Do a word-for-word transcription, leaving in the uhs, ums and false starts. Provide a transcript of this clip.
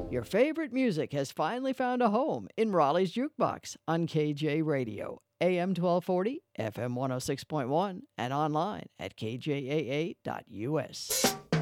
Your favorite music has finally found a home in Raleigh's Jukebox on K J Radio, A M twelve forty, F M one oh six point one, and online at K J A A dot U S.